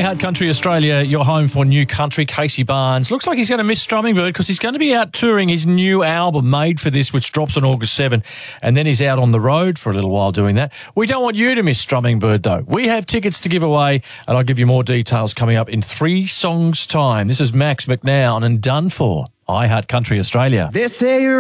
iHeart Country Australia, your home for new country. Casey Barnes. Looks like he's going to miss Strumming Bird because he's going to be out touring his new album, Made for This, which drops on August 7. And then he's out on the road for a little while doing that. We don't want you to miss Strumming Bird, though. We have tickets to give away, and I'll give you more details coming up in 3 songs' time. This is Max McNown and Done For. iHeart Country Australia. They say you're